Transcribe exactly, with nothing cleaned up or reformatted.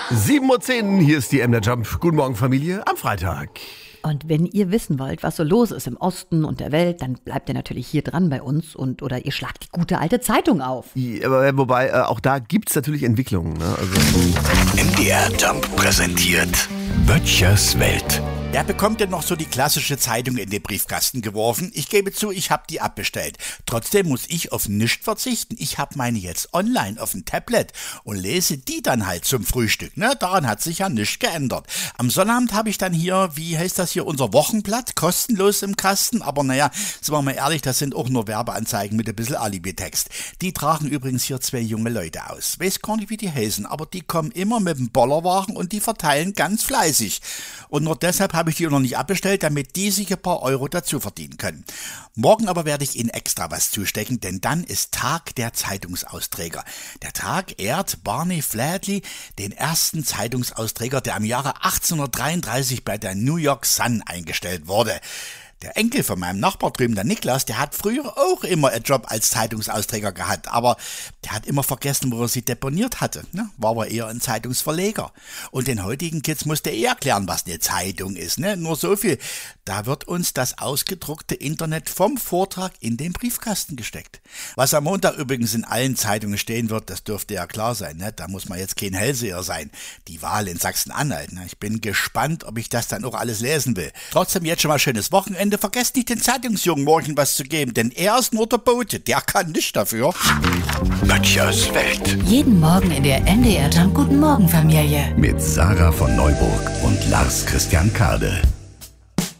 sieben Uhr zehn, hier ist die M D Jump. Guten Morgen, Familie, am Freitag. Und wenn ihr wissen wollt, was so los ist im Osten und der Welt, dann bleibt ihr natürlich hier dran bei uns und oder ihr schlagt die gute alte Zeitung auf. Ja, aber wobei, äh, auch da gibt es natürlich Entwicklungen. Ne? Also M D R Jump präsentiert Böttchers Welt. Der bekommt ja noch so die klassische Zeitung in den Briefkasten geworfen. Ich gebe zu, ich habe die abbestellt. Trotzdem muss ich auf nichts verzichten. Ich habe meine jetzt online auf dem Tablet und lese die dann halt zum Frühstück. Ne? Daran hat sich ja nichts geändert. Am Sonnabend habe ich dann hier, wie heißt das hier, unser Wochenblatt, kostenlos im Kasten. Aber naja, sind wir mal ehrlich, das sind auch nur Werbeanzeigen mit ein bisschen Alibi-Text. Die tragen übrigens hier zwei junge Leute aus. Weiß gar nicht, wie die heißen, aber die kommen immer mit dem Bollerwagen und die verteilen ganz fleißig. Und nur deshalb habe ich die noch nicht abbestellt, damit die sich ein paar Euro dazu verdienen können. Morgen aber werde ich Ihnen extra was zustecken, denn dann ist Tag der Zeitungsausträger. Der Tag ehrt Barney Fladley, den ersten Zeitungsausträger, der im Jahre achtzehnhundertdreiunddreißig bei der New York Sun eingestellt wurde. Der Enkel von meinem Nachbar drüben, der Niklas, der hat früher auch immer einen Job als Zeitungsausträger gehabt, aber der hat immer vergessen, wo er sie deponiert hatte. Ne? War aber eher ein Zeitungsverleger. Und den heutigen Kids musste er erklären, was eine Zeitung ist. Ne? Nur so viel. Da wird uns das ausgedruckte Internet vom Vortrag in den Briefkasten gesteckt. Was am Montag übrigens in allen Zeitungen stehen wird, das dürfte ja klar sein. Ne? Da muss man jetzt kein Hellseher sein. Die Wahl in Sachsen-Anhalt. Ne? Ich bin gespannt, ob ich das dann auch alles lesen will. Trotzdem jetzt schon mal schönes Wochenende. Vergesst nicht, den Zeitungsjungen morgen was zu geben, denn er ist nur der Bote. Der kann nicht dafür. Böttchers Welt. Jeden Morgen in der M D R Jump Guten Morgen Familie. Mit Sarah von Neuburg und Lars Christian Kade.